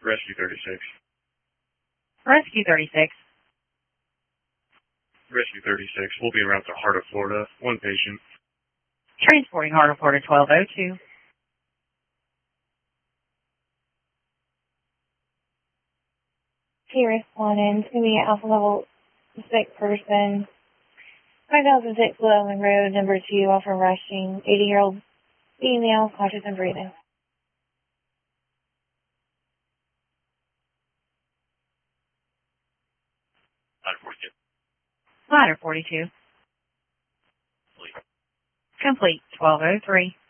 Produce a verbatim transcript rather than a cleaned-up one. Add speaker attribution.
Speaker 1: Rescue thirty-six.
Speaker 2: Rescue thirty-six.
Speaker 1: Rescue thirty-six. We'll be en route to Heart of Florida. One patient.
Speaker 2: Transporting Heart of Florida twelve oh two.
Speaker 3: T responding to me alpha level suspect person. five thousand six Loveland Road, number two, offer rushing. eighty year old female, conscious and breathing.
Speaker 1: Ladder forty-two.
Speaker 2: Ladder forty-two.
Speaker 1: Complete.
Speaker 2: Complete twelve oh three.